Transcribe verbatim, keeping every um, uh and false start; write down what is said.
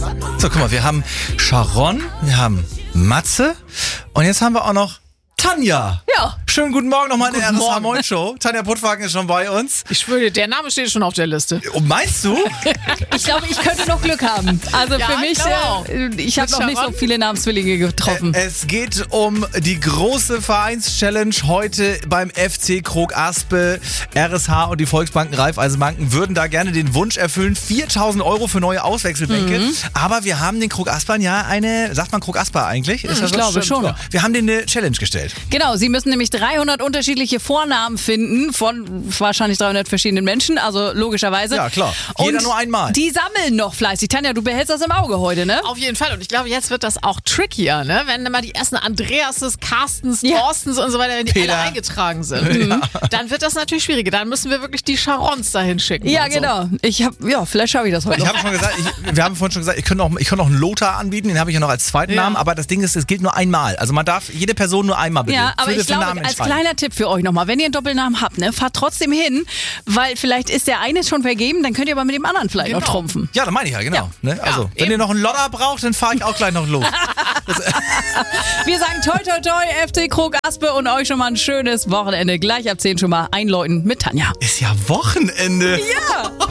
So, guck mal, wir haben Sharon, wir haben Matze und jetzt haben wir auch noch Tanja. Ja. Schönen guten Morgen nochmal in der R S H Morgen. Moin Show. Tanja Puttwagen ist schon bei uns. Ich schwöre, der Name steht schon auf der Liste. Oh, meinst du? Ich glaube, ich könnte noch Glück haben. Also Ja, für ich mich, glaube auch. äh, ich habe Mit noch nicht so Sharon? viele Namenszwillinge getroffen. Es geht um die große Vereins-Challenge heute beim F C Krog Aspe. R S H und die Volksbanken Raiffeisenbanken würden da gerne den Wunsch erfüllen. viertausend Euro für neue Auswechselbänke. Mhm. Aber wir haben den Krog Aspern ja eine, sagt man Krog Asper eigentlich? Ist das ich so? glaube Stimmt. schon. Ja. Wir haben denen eine Challenge gestellt. Genau, Sie müssen nämlich dreihundert unterschiedliche Vornamen finden von wahrscheinlich dreihundert verschiedenen Menschen, also logischerweise. Ja, klar. Jeder Und nur einmal. Die sammeln noch fleißig. Tanja, du behältst das im Auge heute, ne? Auf jeden Fall. Und ich glaube, jetzt wird das auch trickier, ne? Wenn immer die ersten Andreases, Carstens, Ja. Thorstens und so weiter, wenn die Peter. alle eingetragen sind, mhm. dann wird das natürlich schwieriger. Dann müssen wir wirklich die Charons dahin schicken. Ja, und so. genau. Ich hab, ja, vielleicht schaffe ich das heute Ich noch. habe schon gesagt, ich, wir haben vorhin schon gesagt, ich könnte noch, ich könnte noch einen Lothar anbieten, den habe ich ja noch als zweiten Ja. Namen, aber das Ding ist, es gilt nur einmal. Also man darf jede Person nur einmal bitte. Ja, aber für ich den glaube, Namen als entscheiden. kleiner Tipp für euch nochmal, wenn ihr einen Doppelnamen habt, ne, fahrt trotzdem hin, weil vielleicht ist der eine schon vergeben, dann könnt ihr aber mit dem anderen vielleicht noch Genau. trumpfen. Ja, das meine ich ja, genau. Ne? Also, wenn eben. ihr noch einen Lodder braucht, dann fahre ich auch gleich noch los. Wir sagen toi toi toi, F C Krog Aspe und euch schon mal ein schönes Wochenende. Gleich ab zehn schon mal einläuten mit Tanja. Ist ja Wochenende. Ja!